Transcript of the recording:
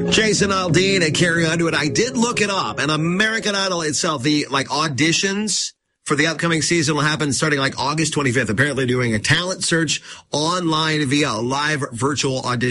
Jason Aldean and Carrie Underwood. I did look it up, and American Idol itself, the auditions for the upcoming season will happen starting August 25th. Apparently doing a talent search online via a live virtual audition.